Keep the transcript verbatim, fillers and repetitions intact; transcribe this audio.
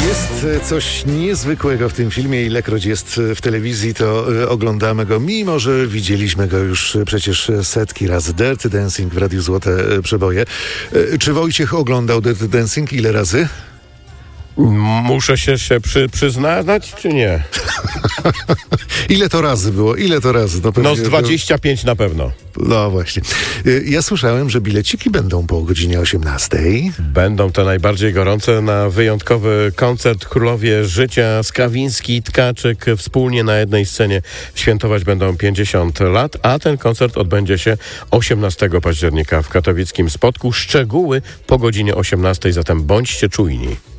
Jest coś niezwykłego w tym filmie. Ilekroć jest w telewizji, to oglądamy go, mimo że widzieliśmy go już przecież setki razy. Dirty Dancing w Radiu Złote Przeboje. Czy Wojciech oglądał Dirty Dancing? Ile razy? Muszę się, się przy, przyznać, czy nie? Ile to razy było? Ile to razy? No, no z dwadzieścia pięć na pewno. No właśnie. Ja słyszałem, że bileciki będą po godzinie osiemnastej. Będą to najbardziej gorące na wyjątkowy koncert Królowie Życia. Skawiński, Tkaczyk wspólnie na jednej scenie świętować będą pięćdziesiąt lat, a ten koncert odbędzie się osiemnastego października w katowickim Spodku. Szczegóły po godzinie osiemnastej, zatem bądźcie czujni.